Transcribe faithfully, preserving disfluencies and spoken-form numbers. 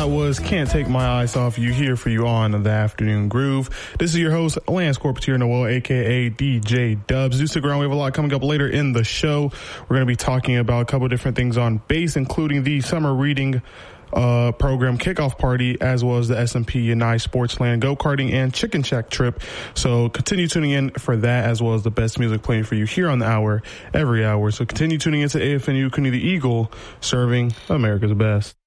That was Can't Take My Eyes Off You here for you on the Afternoon Groove. This is your host, Lance Corpetier Noel, a k a. D J Dubs. Do stick around. We have a lot coming up later in the show. We're going to be talking about a couple of different things on base, including the summer reading uh, program kickoff party, as well as the S and P United Sportsland go-karting and Chicken Shack trip. So continue tuning in for that, as well as the best music playing for you here on the hour, every hour. So continue tuning into A F N U, Kootenai the Eagle, serving America's best.